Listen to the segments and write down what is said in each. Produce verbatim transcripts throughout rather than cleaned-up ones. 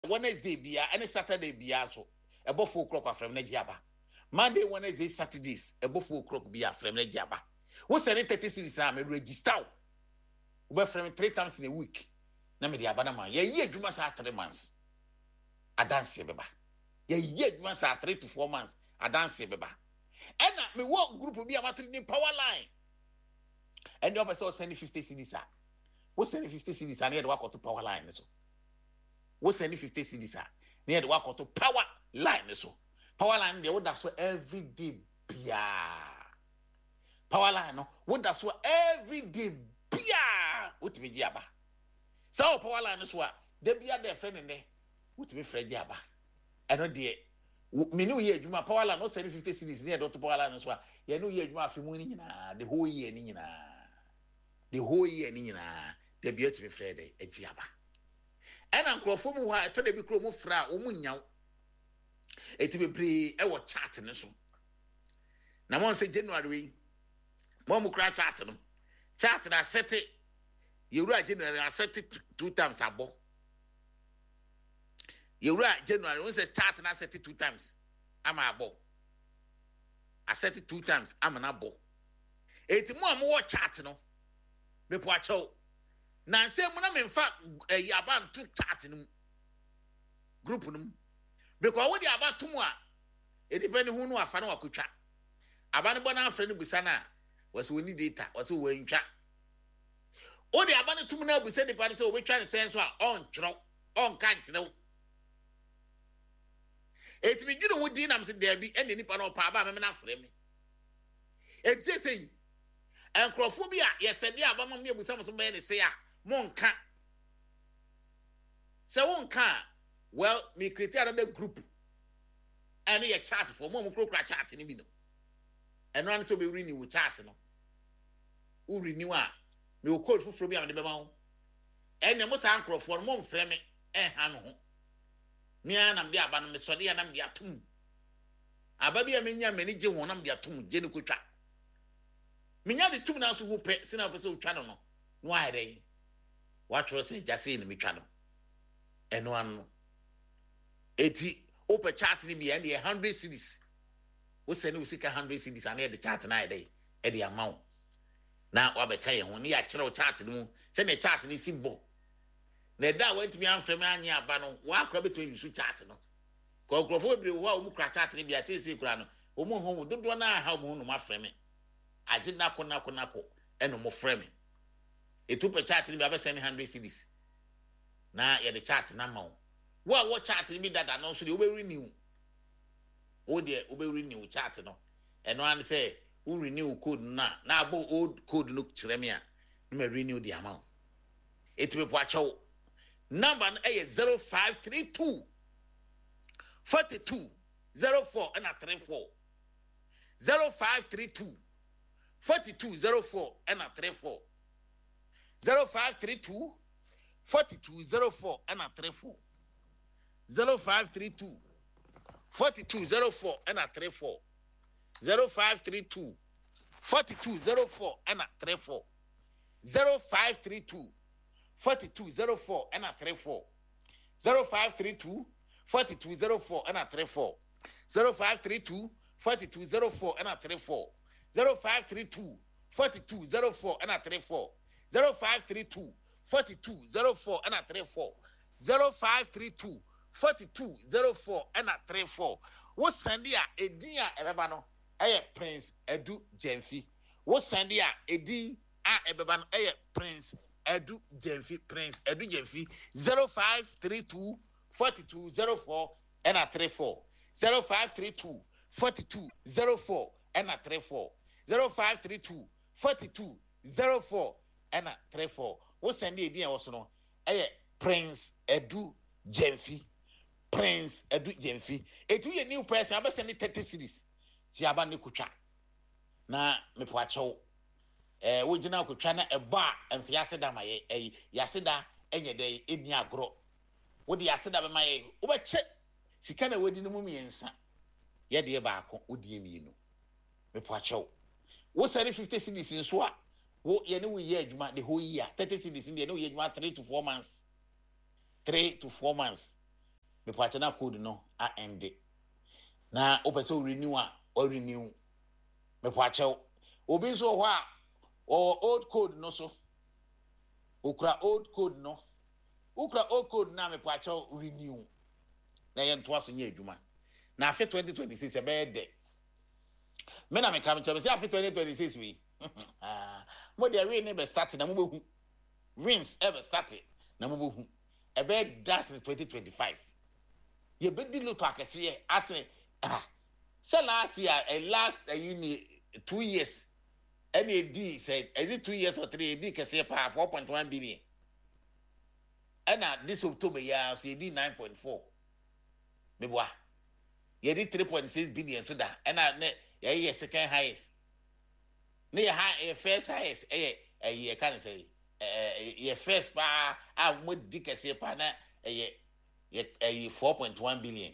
Wednesday bia any Saturday bia so above four o'clock from Negiaba. Monday, Wednesday, Saturdays above four o'clock bia from Negiaba. What's any thirty cities I'm register? We from three times in a week. Na me di abanama. Ye ye juma sa three months. A dance beba. Ye ye juma sa three to four months. A dance beba. And me work group be about to power line. And the officer send fifty C Ds. What's sending fifty C Ds? I need to work to power line. So what's sending fifty C Ds? Need to work to power line. So power line, they would that's what every day bia. Power line, no, what that's what every day bia. What me diaba? So power line is what they be at their friend in there. What me friend diaba? I know dear. Me know ye juma power line no sending fifty C Ds near to power line as well. You know ye juma fi money na the whole year ni na. The whole year ni na. The be to me friend e jiaba. And ankrofo mu ha to de bi kro mu fra o mu nyaw. Eti be pre e wo chat ne so. Na mo say January we mo mu kra chat no. Chat na set it. You write January I set it two times abo. You write January when say start na set it two times. I'm abo. I set it two times. I'm an abo. Eti mo am wo chat no. Me po acho. Na say mo na me mfa yaban to chat no. Group no. Because what the about to mo e depend who no afa na wakotwa. Abane bo na afre no busa na was we need data was we ntwa. O the abane to mo na busa the party say we twa ne sense so on tro on kan tene. Eti bi gido wodi na me say there be ene nipa na opa aba me na afre me. Eti say say enkrofo bi a yesede abama me busa mo so me ne say a monka. Se wonka well me create another group. And you chat for mo mo kro chat ni bi no. Eno an so be renew chat no. U renew a me o code fufuro bi am de be ma ho. Ene mo sa enkrofo mo mfre me eh ha no ho. Me anam de aba no me so de anam de atum. Aba bi a me nya mani je ho nam de atum je ne kotwa. Me nya de tum na so ho pe se na pe se o twa no no. No aye dey. What was say jase ni me twa no. Eno an no. Eti open chat ni bi and the one hundred cities. We send we seek one hundred cities and the chat na dey e the amount. Na wa beta ye ho ni ya kire chat ni mu. Se na chat ni simple. Na da went me am frame anya aba no wa akra beto use chat no. Ko krofo bebre wo a o mu kra chat ni bi a sese kra no. O mu ho dodo na ha mu no ma frame. Aje na ko na ko na ko e no mo frame. Etu pe chat ni bi a be send one hundred cities. Na ye the chat na ma. What what chat me that no so the we renew. Oh dear, we renew chat no. And one say we renew code na na about old code look kire me a me renew the amount. It be poacho. Number is zero five three two forty-two zero four and a thirty-four. zero five three two forty-two zero four and a thirty-four. zero five three two forty-two zero four and a thirty-four. zero five three two forty-two zero four and a thirty-four. zero five three two forty-two zero four and a thirty-four. zero five three two forty-two zero four and a thirty-four. zero five three two forty-two zero four and a thirty-four. zero five three two forty-two zero four and a thirty-four. zero five three two forty-two zero four and a thirty-four. zero five three two forty-two zero four and a thirty-four. zero five three two forty-two zero four and a thirty-four. What Sandia Edia Ebano, eh Prince Edu Jenfi. What Sandia Edi a Ebano, eh Prince Edu Jenfi, Prince Edu Jenfi. zero five three two forty-two zero four and a thirty-four. zero five three two forty-two zero four and a thirty-four. zero five three two forty-two zero four and a thirty-four. What Sandia Edia also no, eh Prince Edu Jenfi. Prince Edu Jenfi. Etu ye new person aba send thirty cities. Ti aba ne kutwa. Na me po acho. Eh wo gina kutwa na eba emfi aseda ma ye eh yaseda enye dey eni agro. Wo di aseda be ma ye wo be che sika na wadi no mu miensa. Ye de ba akọ wo di emienu. Me po acho. Wo send fifty cities nso a wo ye ne wo ye adwuma the whole year. thirty cities in there no ye adwuma three to four months. three to four months. me pacha na code no a end na opeso renew a or renew me pacha obi so ho a or old code no so ukra old code no ukra old code na me pacha renew na ye nto aso nye adwuma na afi twenty twenty-six e be de me na me kam to me say afi twenty twenty-six we ah mo de we ne be start na mo behu wins ever started na mo behu e be das in twenty twenty-five ye be di loto akese ye ase ah say last year and last uh, uni two years any d said is it two years or three d kese pa four point one billion and uh, this October year so d nine point four me boa ye did three point six billion so that and uh, yeah yeah second highest ne high first highest eh eh you can say eh your first pa ah mo di kese pa na eh eh four point one billion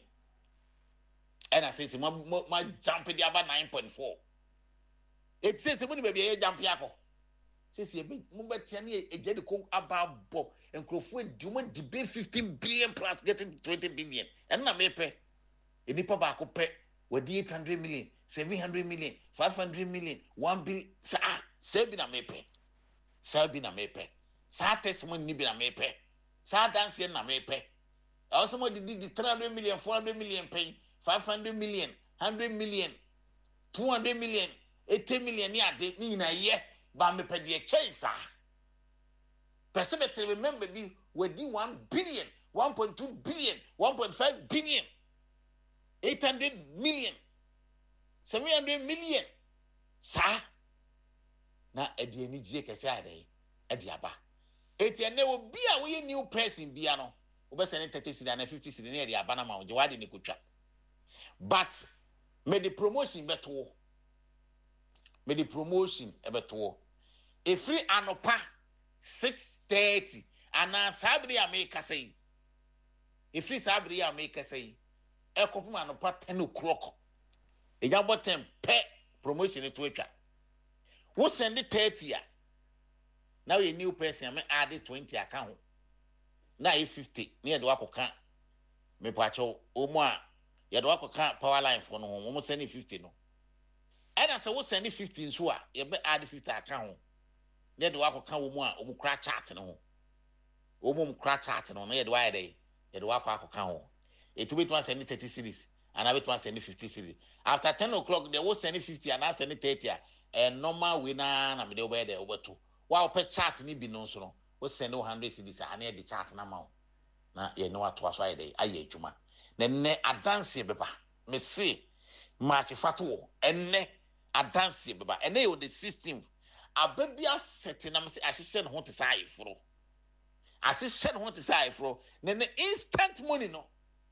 and I say my my jump the about nine point four it says when baby e jump yako says e be mo betia na e je de ko about bob and crofo do mo debate fifteen billion plus getting twenty billion and na me pe enipa ba ko pe wadi eight hundred million seven hundred million five hundred million one billion sa say bi na me pe sa bi na me pe sa testimony ni bi na me pe sa dance na me pe also mo di di three hundred million four hundred million pay five hundred million one hundred million two hundred million eighty million ni ade ni na ye ba me pe de chase ah person be remember di wadi one billion one point two billion one point five billion eight hundred million seven hundred million sa na ede ni je kese ade ede aba eti na obi a we new person bia no we be send thirty cedi na fifty cedi na ede aba na ma je wade ni kotwa but me the promotion beto me the promotion e beto e free anopa six thirty ana sabri america say e free sabri america say e kopum anopa ten o'clock e ja botem pe promotion to atwa wo send thirty a now a new person me add twenty account na e fifty na e do akoka me pacho omo a ye do akoka power line for no ho mo send fifty no and as wo send fifty nso a ye be add fifty account na do akoka wo mu a omo kra chart no ho omo mo kra chart no na ye do aye dey ye do akoka ho it will be to send thirty series and I will to send fifty series after ten o'clock they will send fifty and I send thirty and normal winner na me dey over there over two wow per chart ni bi no so no we send one hundred series and the chart na ma na ye no ato aso aye dey aye adwuma na ne adanse beba me see mark fato enne adanse beba enne yo the system ababia set na me say ahihye no ho te sai fro ahihye no ho te sai fro na ne instant money no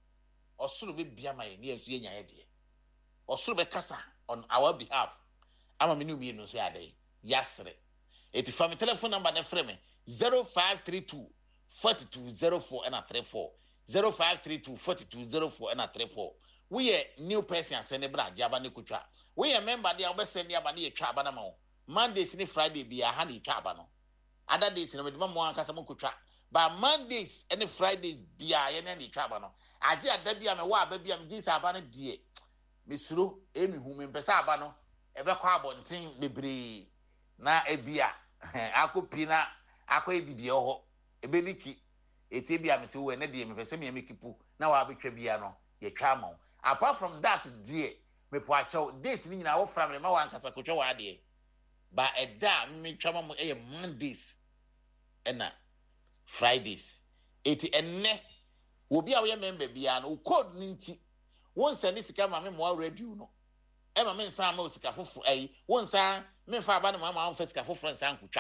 osuru be bia ma ye ne asu nya ye de osuru be kasa on our behalf ama me no mi no say ade yasre eti family telephone number na frame me zero five three two four two zero four and three four zero five three two four two zero four and three four we a new person send bra jaba ne kutwa we a member there we send ya ba ne twa aba na ma Mondays ni Friday bia ha ne twa aba no other days no me ma mo anka mo kutwa but Mondays and Fridays bia ye ne twa aba no age ada bia me wa aba bia me gisa aba no die me suro e me hu me pesa aba no e be kwa abonten bebre na ebia akopi na akwa edibie ho e be liki eti bia me se wo ne de me pese me mekipu na wa betwa bia no ye twa ma apart from that die me po achew days ni nyina wo fra me ma wa ankasa kotwa wa de ba eda me twa ma e Mondays ena Fridays eti enne obi a wo ye member bia no code ni nti won send sika ma me mo radio no e ma me nsa ma sika fofo ai won sa me fa ba na ma ma fa sika fofo nsa nkotwa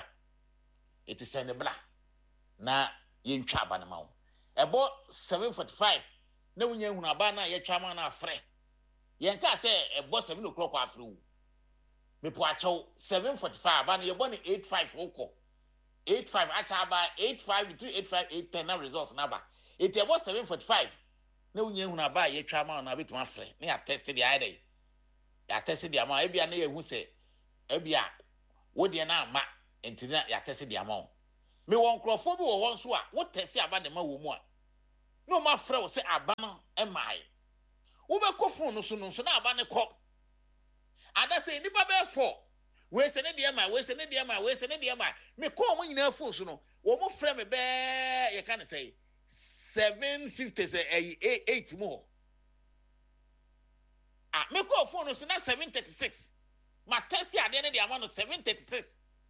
eti send bla na ye ntwa aba na ma wo ebo seven forty-five na wunya hunu aba na ye twa ma na afre ye nka se ebo seven o'clock afre wo me po achew seven forty-five aba na ye bo ni eight five woko eight five acha aba eight five between eight five eight ten na results na ba eti ebo seven forty-five na wunya hunu aba ye twa ma na betu afre na ya test the ide ya test the ama e bia na ye hu se e bia wo de na ama entina ya test the ama me won krofo bi wo won so a wo test aba de ma wo mu a no ma frɛ wo sɛ aba no ɛmae wo bɛkɔ phone no so no so na aba ne kɔ ada sɛ nipa bɛ four we se ne de ma we se ne de ma we se ne de ma me call mo nyina phone so no wo mo frɛ me bɛ ye ka ne sɛ seven fifty sɛ eight mo ah me call phone no so na seven thirty-six ma test ade ne de ama no seven thirty-six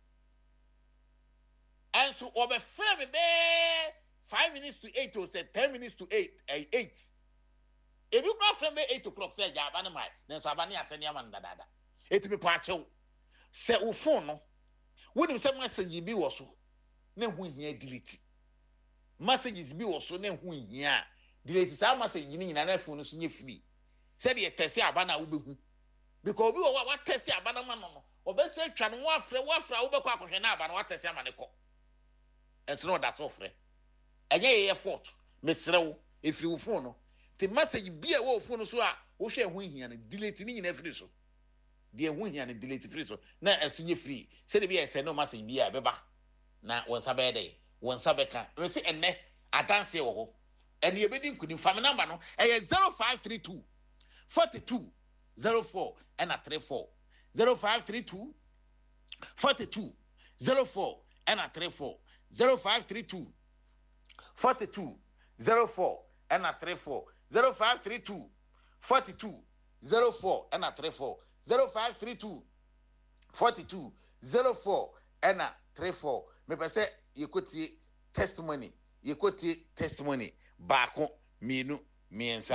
and so wo bɛ frɛ me bɛ five minutes to eight or say ten minutes to eight eh, eight if you go from eight o'clock say ja aba ne mai then so aba ne asene ama ndadada etimi po achew se wo phone no wonim se message bi wo so na hu hia delete messages bi wo so na hu hia delete sa message ni nyina na phone no so nye free se de test aba na wo behu because obi wo wa test aba na ma no no obese twa no wo afre wo afra wo bekọ akohwe na aba na wo test ama ne kọ enso no da so frɛ enye ye fault mesrew efiri wo phone no the message bi a wo phone so a wo hwe hu hia no delete ni nyina free so de hu hia no delete free so na esunye free se de bi e send no message bi a beba na won sabe dey won sabe ka we se enne adanse wo ho ene ye bedi nkuni fam number no e zero five three two forty-two zero four and a thirty-four zero five three two forty-two zero four and a thirty-four zero five three two forty-two zero four and a thirty-four zero five three two forty-two zero four and a thirty-four zero five three two forty-two zero four and a thirty-four me pese yekoti testimony yekoti testimony baako mienu miensa